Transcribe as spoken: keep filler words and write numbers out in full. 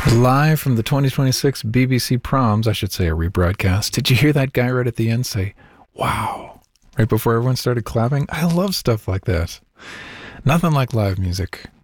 Live from the twenty twenty-six B B C Proms, I should say a rebroadcast. Did you hear that guy right at the end say, wow, right before everyone started clapping? I love stuff like that. Nothing like live music.